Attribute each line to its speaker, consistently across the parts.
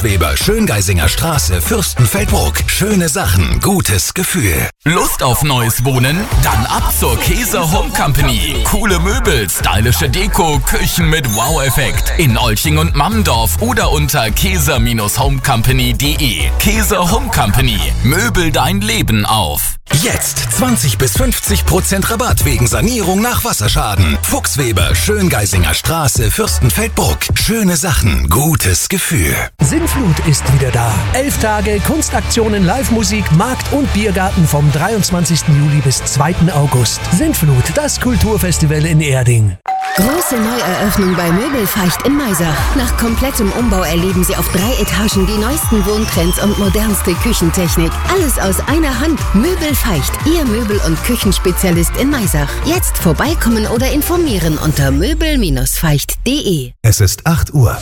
Speaker 1: Weber Schöngeisinger Straße, Fürstenfeldbruck. Schöne Sachen, gutes Gefühl.
Speaker 2: Lust auf neues Wohnen? Dann ab zur Käser Home Company. Coole Möbel, stylische Deko, Küchen mit Wow-Effekt. In Olching und Mammendorf oder unter käser-homecompany.de. Käser Home Company. Möbel dein Leben auf.
Speaker 1: Jetzt 20-50% Rabatt wegen Sanierung nach Wasserschaden. Fuchsweber Schöngeisinger Straße, Fürstenfeldbruck. Schöne Sachen, gutes Gefühl.
Speaker 3: Sintflut ist wieder da. 11 Tage Kunstaktionen, Live-Musik, Markt- und Biergarten vom 23. Juli bis 2. August. Sintflut, das Kulturfestival in Erding.
Speaker 4: Große Neueröffnung bei Möbelfeicht in Maisach. Nach komplettem Umbau erleben Sie auf 3 Etagen die neuesten Wohntrends und modernste Küchentechnik. Alles aus einer Hand. Möbelfeicht, Ihr Möbel- und Küchenspezialist in Maisach. Jetzt vorbeikommen oder informieren unter möbel-feicht.de.
Speaker 5: Es ist 8 Uhr.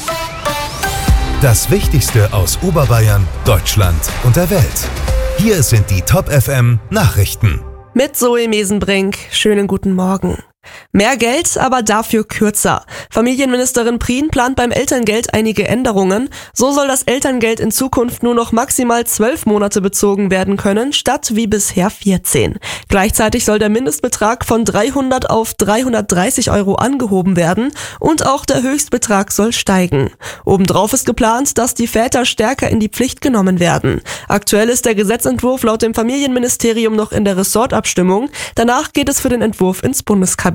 Speaker 5: Das Wichtigste aus Oberbayern, Deutschland und der Welt. Hier sind die Top FM Nachrichten.
Speaker 6: Mit Zoe Mesenbrink. Schönen guten Morgen. Mehr Geld, aber dafür kürzer. Familienministerin Prien plant beim Elterngeld einige Änderungen. So soll das Elterngeld in Zukunft nur noch maximal 12 Monate bezogen werden können, statt wie bisher 14. Gleichzeitig soll der Mindestbetrag von 300 auf 330 € angehoben werden und auch der Höchstbetrag soll steigen. Obendrauf ist geplant, dass die Väter stärker in die Pflicht genommen werden. Aktuell ist der Gesetzentwurf laut dem Familienministerium noch in der Ressortabstimmung. Danach geht es für den Entwurf ins Bundeskabinett.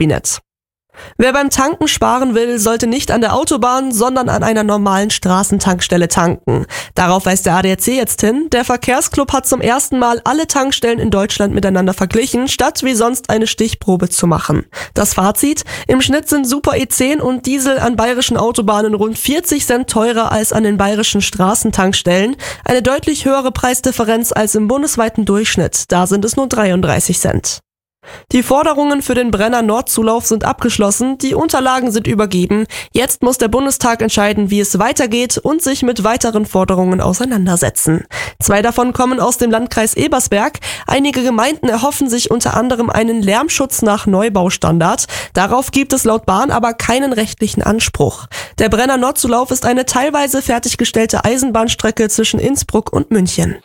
Speaker 6: Wer beim Tanken sparen will, sollte nicht an der Autobahn, sondern an einer normalen Straßentankstelle tanken. Darauf weist der ADAC jetzt hin. Der Verkehrsclub hat zum ersten Mal alle Tankstellen in Deutschland miteinander verglichen, statt wie sonst eine Stichprobe zu machen. Das Fazit: Im Schnitt sind Super E10 und Diesel an bayerischen Autobahnen rund 40 Cent teurer als an den bayerischen Straßentankstellen. Eine deutlich höhere Preisdifferenz als im bundesweiten Durchschnitt. Da sind es nur 33 Cent. Die Forderungen für den Brenner-Nord-Zulauf sind abgeschlossen, die Unterlagen sind übergeben. Jetzt muss der Bundestag entscheiden, wie es weitergeht und sich mit weiteren Forderungen auseinandersetzen. 2 davon kommen aus dem Landkreis Ebersberg. Einige Gemeinden erhoffen sich unter anderem einen Lärmschutz nach Neubaustandard. Darauf gibt es laut Bahn aber keinen rechtlichen Anspruch. Der Brenner-Nord-Zulauf ist eine teilweise fertiggestellte Eisenbahnstrecke zwischen Innsbruck und München.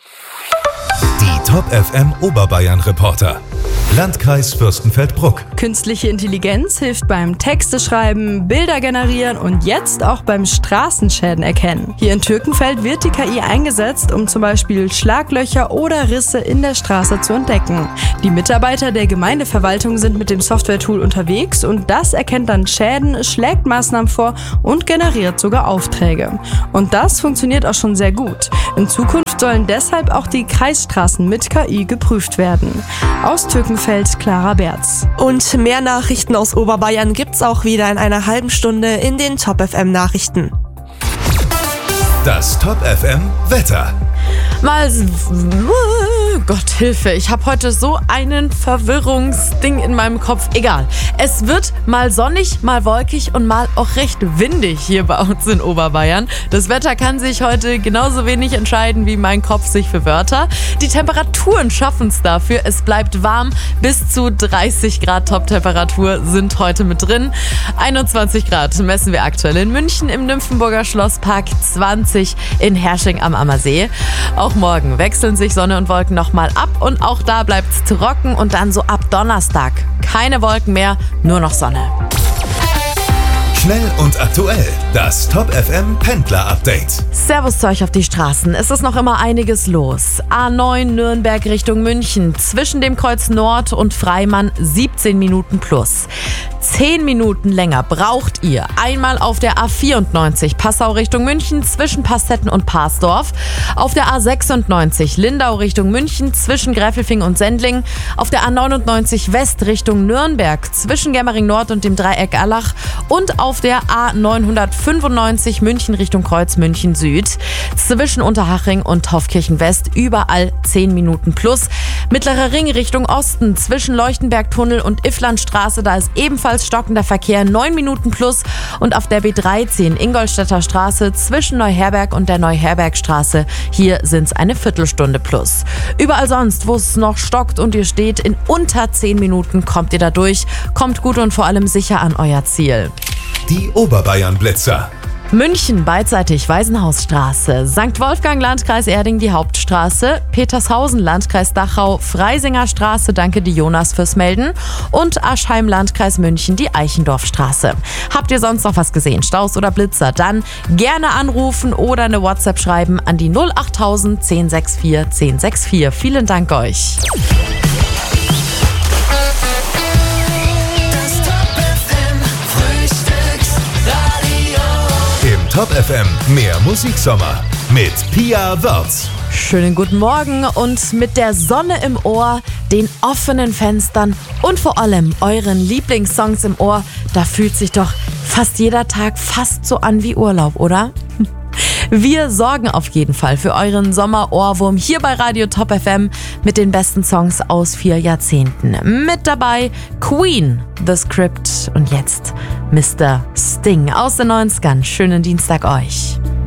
Speaker 5: Die Top FM Oberbayern Reporter. Landkreis Fürstenfeldbruck.
Speaker 7: Künstliche Intelligenz hilft beim Texteschreiben, Bilder generieren und jetzt auch beim Straßenschäden erkennen. Hier in Türkenfeld wird die KI eingesetzt, um zum Beispiel Schlaglöcher oder Risse in der Straße zu entdecken. Die Mitarbeiter der Gemeindeverwaltung sind mit dem Software-Tool unterwegs und das erkennt dann Schäden, schlägt Maßnahmen vor und generiert sogar Aufträge. Und das funktioniert auch schon sehr gut. In Zukunft sollen deshalb auch die Kreisstraßen mit KI geprüft werden. Aus Türkenfeld Clara Berz.
Speaker 6: Und mehr Nachrichten aus Oberbayern gibt's auch wieder in einer halben Stunde in den Top FM Nachrichten.
Speaker 5: Das Top FM Wetter.
Speaker 8: Gott, Hilfe, ich habe heute so einen Verwirrungsding in meinem Kopf. Egal, es wird mal sonnig, mal wolkig und mal auch recht windig hier bei uns in Oberbayern. Das Wetter kann sich heute genauso wenig entscheiden, wie mein Kopf sich für Wörter. Die Temperaturen schaffen es dafür. Es bleibt warm. Bis zu 30 Grad Top-Temperatur sind heute mit drin. 21 Grad messen wir aktuell in München im Nymphenburger Schlosspark, 20 in Hersching am Ammersee. Auch morgen wechseln sich Sonne und Wolken nochmal ab und auch da bleibt es trocken und dann so ab Donnerstag keine Wolken mehr, nur noch Sonne.
Speaker 5: Schnell und aktuell. Das Top FM Pendler Update.
Speaker 8: Servus zu euch auf die Straßen. Es ist noch immer einiges los. A9 Nürnberg Richtung München. Zwischen dem Kreuz Nord und Freimann 17 Minuten plus. 10 Minuten länger braucht ihr einmal auf der A94 Passau Richtung München zwischen Passtetten und Parsdorf, auf der A96 Lindau Richtung München zwischen Gräfelfing und Sendling, auf der A99 West Richtung Nürnberg zwischen Germering Nord und dem Dreieck Allach und auf der A995 München Richtung Kreuz München Süd zwischen Unterhaching und Taufkirchen West überall 10 Minuten plus. Mittlerer Ring Richtung Osten zwischen Leuchtenberg-Tunnel und Ifflandstraße, da ist ebenfalls stockender Verkehr, 9 Minuten plus. Und auf der B13 Ingolstädter Straße zwischen Neuherberg und der Neuherbergstraße, hier sind es eine Viertelstunde plus. Überall sonst, wo es noch stockt und ihr steht, in unter 10 Minuten kommt ihr da durch. Kommt gut und vor allem sicher an euer Ziel.
Speaker 5: Die Oberbayern Blitzer.
Speaker 8: München beidseitig Waisenhausstraße, St. Wolfgang Landkreis Erding die Hauptstraße, Petershausen Landkreis Dachau Freisinger Straße, danke die Jonas fürs Melden, und Aschheim Landkreis München die Eichendorfstraße. Habt ihr sonst noch was gesehen, Staus oder Blitzer? Dann gerne anrufen oder eine WhatsApp schreiben an die 08000 1064 1064. Vielen Dank euch.
Speaker 5: Top FM, mehr Musiksommer mit Pia Wörz.
Speaker 8: Schönen guten Morgen und mit der Sonne im Ohr, den offenen Fenstern und vor allem euren Lieblingssongs im Ohr, da fühlt sich doch fast jeder Tag fast so an wie Urlaub, oder? Wir sorgen auf jeden Fall für euren Sommer-Ohrwurm hier bei Radio Top FM mit den besten Songs aus 4 Jahrzehnten. Mit dabei Queen, The Script und jetzt Mr. Sting aus den 90ern. Schönen Dienstag euch.